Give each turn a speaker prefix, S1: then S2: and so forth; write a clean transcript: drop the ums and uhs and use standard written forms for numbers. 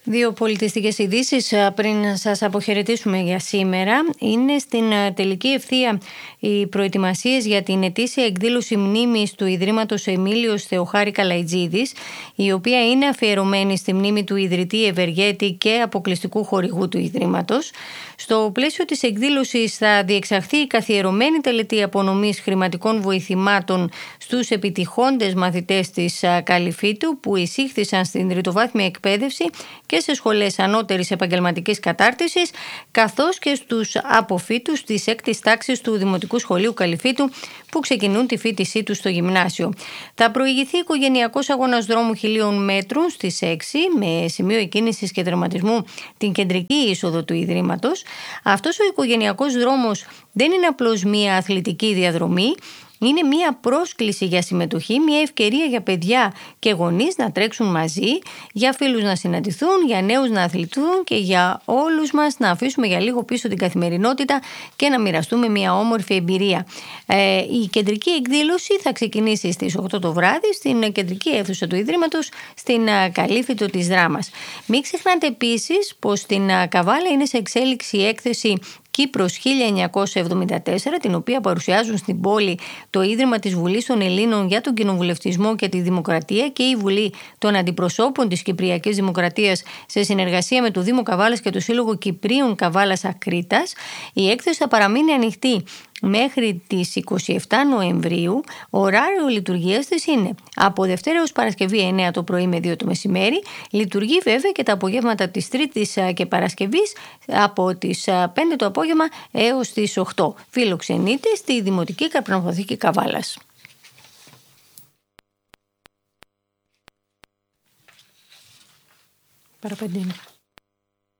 S1: Δύο πολιτιστικές ειδήσεις πριν σας αποχαιρετήσουμε για σήμερα. Είναι στην τελική ευθεία οι προετοιμασίες για την ετήσια εκδήλωση μνήμης του Ιδρύματος Εμίλιος Θεοχάρη Καλαϊτζίδης, η οποία είναι αφιερωμένη στη μνήμη του ιδρυτή, ευεργέτη και αποκλειστικού χορηγού του Ιδρύματος. Στο πλαίσιο της εκδήλωσης θα διεξαχθεί η καθιερωμένη τελετή απονομής χρηματικών βοηθημάτων στους επιτυχόντες μαθητές της Καλυφίτου που εισήχθησαν στην τριτοβάθμια εκπαίδευση και σε σχολές ανώτερης επαγγελματικής κατάρτισης, καθώς και στους αποφύτους της 6ης τάξης του Δημοτικού Σχολείου Καλυφίτου που ξεκινούν τη φοιτησή τους στο γυμνάσιο. Θα προηγηθεί οικογενειακός αγώνας δρόμου 1.000 μέτρων στις 6 με σημείο εκκίνησης και τερματισμού την κεντρική είσοδο του Ιδρύματος. Αυτός ο οικογενειακός δρόμος δεν είναι απλώς μία αθλητική διαδρομή. Είναι μια πρόσκληση για συμμετοχή, μια ευκαιρία για παιδιά και γονείς να τρέξουν μαζί, για φίλους να συναντηθούν, για νέους να αθληθούν και για όλους μας να αφήσουμε για λίγο πίσω την καθημερινότητα και να μοιραστούμε μια όμορφη εμπειρία. Η κεντρική εκδήλωση θα ξεκινήσει στις 8 το βράδυ στην κεντρική αίθουσα του Ιδρύματος στην Καλύφιτο της Δράμας. Μην ξεχνάτε επίσης πως στην Καβάλα είναι σε εξέλιξη η έκθεση Κύπρος 1974, την οποία παρουσιάζουν στην πόλη το Ίδρυμα της Βουλής των Ελλήνων για τον Κοινοβουλευτισμό και τη Δημοκρατία και η Βουλή των Αντιπροσώπων της Κυπριακής Δημοκρατίας σε συνεργασία με το Δήμο Καβάλας και το Σύλλογο Κυπρίων Καβάλας Ακρίτας. Η έκθεση θα παραμείνει ανοιχτή μέχρι τις 27 Νοεμβρίου. Ωράριο λειτουργίας της είναι από Δευτέρα έως Παρασκευή 9 το πρωί με 2 το μεσημέρι. Λειτουργεί βέβαια και τα απογεύματα της Τρίτης και Παρασκευής από τις 5 το απόγευμα έως τις 8. Φιλοξενείται στη Δημοτική Καπνοποθήκη Καβάλας. Παραπεντίνει.